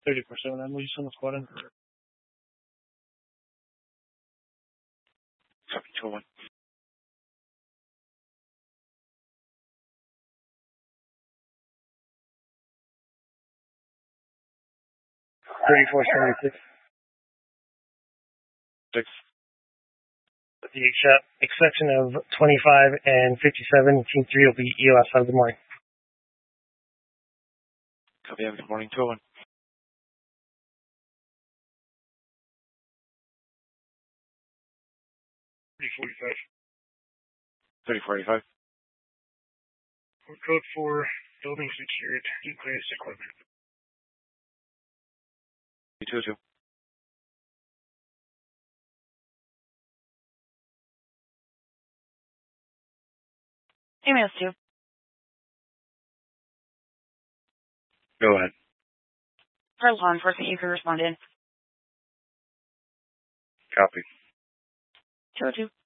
34-7, I'm Lisa on the squad in. Copy, 201. 34-76. 6. The exception of 25 and 57, Team 3 will be EOS out of the morning. Copy, good morning, 201. 3485. Code 4, building secured, declares equipment. 202. Emails 2. Go ahead. For law enforcement, you can respond in. Copy. 202.